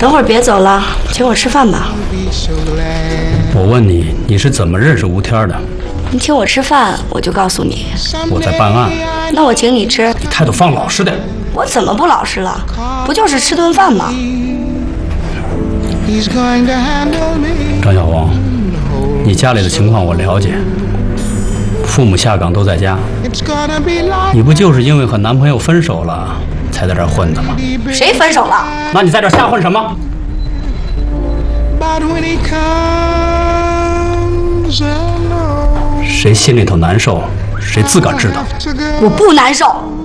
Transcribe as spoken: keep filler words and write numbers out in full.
等会儿别走了，请我吃饭吧。 我问你，你是怎么认识吴天的？ 你请我吃饭，我就告诉你。 我在办案。 那我请你吃。 你态度放老实点。 我怎么不老实了？不就是吃顿饭吗？ 张小红，你家里的情况我了解，父母下岗都在家，你不就是因为和男朋友分手了才在这儿混的吗？ 谁分手了？ 那你在这儿瞎混什么？谁心里头难受，谁自个儿知道。 我不难受。